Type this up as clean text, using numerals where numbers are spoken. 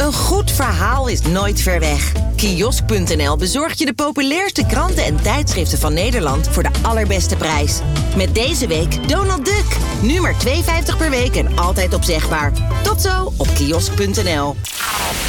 Een goed verhaal is nooit ver weg. Kiosk.nl bezorgt je de populairste kranten en tijdschriften van Nederland voor de allerbeste prijs. Met deze week Donald Duck. Nu maar $2,50 per week en altijd opzegbaar. Tot zo op kiosk.nl.